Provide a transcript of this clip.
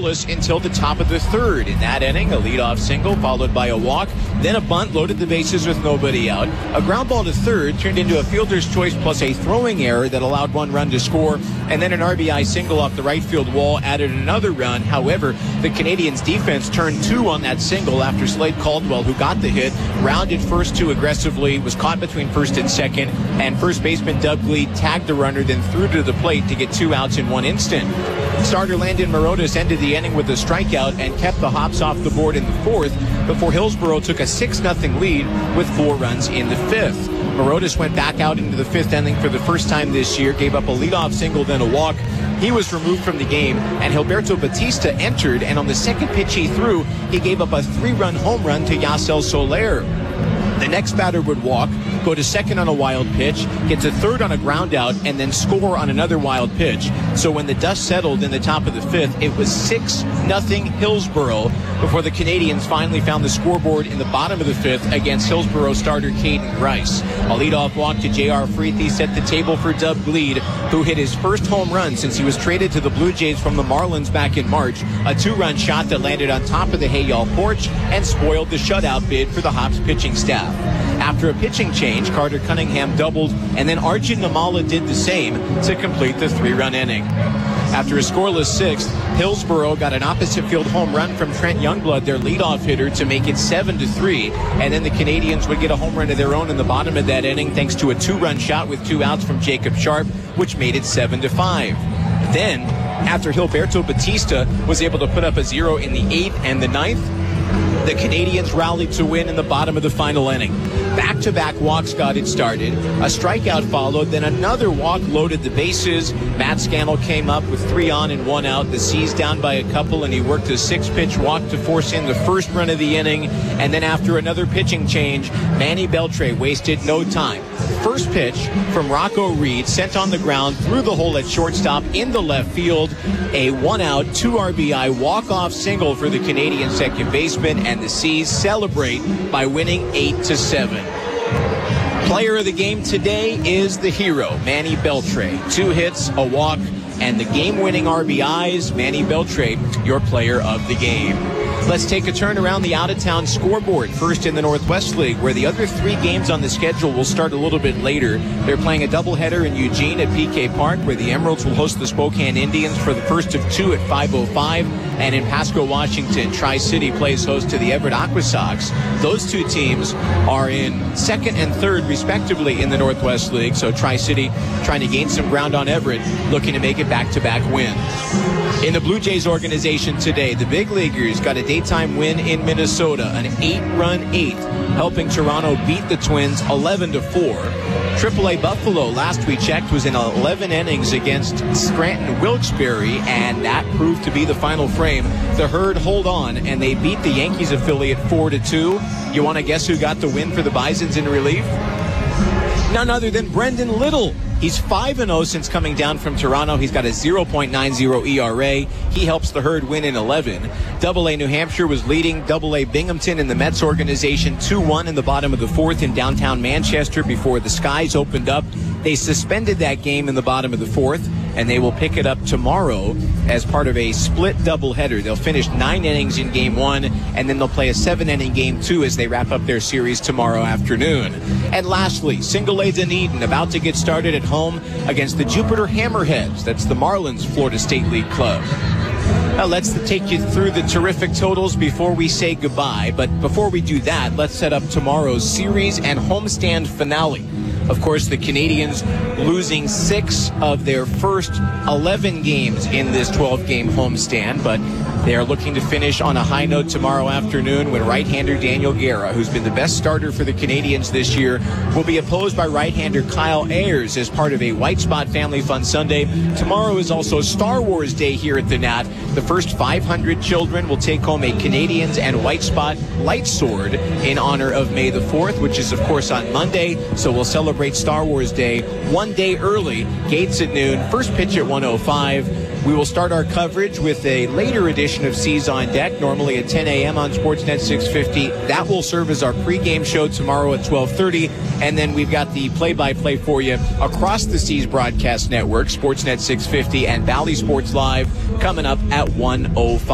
scoreless until the top of the third. In that inning, a leadoff single followed by a walk, then a bunt loaded the bases with nobody out. A ground ball to third turned into a fielder's choice plus a throwing error that allowed one run to score, and then an RBI single off the right field wall added another run. However, the Canadiens defense turned two on that single after Slade Caldwell, who got the hit, rounded first too aggressively, was caught between first and second, and first baseman Doug Gleed tagged the runner, then threw to the plate to get 2 outs in one instant. Starter Landon Morotis ended the inning with a strikeout and kept the Hops off the board in the fourth before Hillsborough took a 6-0 lead with 4 runs in the fifth. Morotis went back out into the fifth inning for the first time this year, gave up a leadoff single, then a walk. He was removed from the game, and Gilberto Batista entered, and on the second pitch he threw, he gave up a 3-run home run to Yasel Soler. The next batter would walk, go to second on a wild pitch, get to third on a ground out, and then score on another wild pitch. So when the dust settled in the top of the fifth, it was 6-0 Hillsborough before the Canadiens finally found the scoreboard in the bottom of the fifth against Hillsborough starter Caden Grice. A leadoff walk to J.R. Freethy set the table for Doug Gleed, who hit his first home run since he was traded to the Blue Jays from the Marlins back in March. A 2-run shot that landed on top of the Hayall porch and spoiled the shutout bid for the Hops pitching staff. After a pitching change, Carter Cunningham doubled, and then Arjun Namala did the same to complete the 3-run inning. After a scoreless sixth, Hillsborough got an opposite field home run from Trent Youngblood, their leadoff hitter, to make it 7-3, and then the Canadiens would get a home run of their own in the bottom of that inning thanks to a 2-run shot with 2 outs from Jacob Sharp, which made it 7-5. Then, after Gilberto Batista was able to put up a 0 in the 8th and the 9th, the Canadiens rallied to win in the bottom of the final inning. Back-to-back walks got it started. A strikeout followed, then another walk loaded the bases. Matt Scannell came up with 3 on and 1 out. The C's down by a couple, and he worked a 6-pitch walk to force in the first run of the inning. And then after another pitching change, Manny Beltre wasted no time. First pitch from Rocco Reed, sent on the ground through the hole at shortstop into left field. A 1-out, 2 RBI walk-off single for the Canadian second baseman, and the C's celebrate by winning 8-7. Player of the game today is the hero, Manny Beltre. 2 hits, a walk, and the game-winning RBIs. Manny Beltre, your player of the game. Let's take a turn around the out-of-town scoreboard. First in the Northwest League, where the other 3 games on the schedule will start a little bit later. They're playing a doubleheader in Eugene at PK Park, where the Emeralds will host the Spokane Indians for the first of 2 at 5:05. And in Pasco, Washington, Tri-City plays host to the Everett Aqua Sox. Those 2 teams are in second and third, respectively, in the Northwest League. So Tri-City trying to gain some ground on Everett, looking to make it back-to-back wins. In the Blue Jays organization today, the big leaguers got a daytime win in Minnesota, an 8-run 8th, helping Toronto beat the Twins 11-4. AAA Buffalo, last we checked, was in 11 innings against Scranton Wilkes-Barre, and that proved to be the final frame. The Herd hold on, and they beat the Yankees affiliate 4-2. You want to guess who got the win for the Bisons in relief? None other than Brendan Little. He's 5-0 since coming down from Toronto. He's got a 0.90 ERA. He helps the Herd win in 11. AA New Hampshire was leading AA Binghamton in the Mets organization 2-1 in the bottom of the fourth in downtown Manchester before the skies opened up. They suspended that game in the bottom of the fourth, and they will pick it up tomorrow as part of a split doubleheader. They'll finish 9 innings in Game 1, and then they'll play a 7-inning Game 2 as they wrap up their series tomorrow afternoon. And lastly, Single A Dunedin about to get started at home against the Jupiter Hammerheads. That's the Marlins Florida State League club. Now let's take you through the terrific totals before we say goodbye. But before we do that, let's set up tomorrow's series and homestand finale. Of course, the Canadiens losing 6 of their first 11 games in this 12-game homestand, but they are looking to finish on a high note tomorrow afternoon when right-hander Daniel Guerra, who's been the best starter for the Canadiens this year, will be opposed by right-hander Kyle Ayers as part of a White Spot Family Fun Sunday. Tomorrow is also Star Wars Day here at the Nat. The first 500 children will take home a Canadiens and White Spot light sword in honor of May the 4th, which is, of course, on Monday, so we'll celebrate Star Wars Day 1 day early. Gates at noon, first pitch at 1:05. We will start our coverage with a later edition of C's on Deck, normally at 10 a.m. on Sportsnet 650. That will serve as our pregame show tomorrow at 12:30. And then we've got the play-by-play for you across the C's broadcast network, Sportsnet 650 and Bally Sports Live, coming up at 1:05.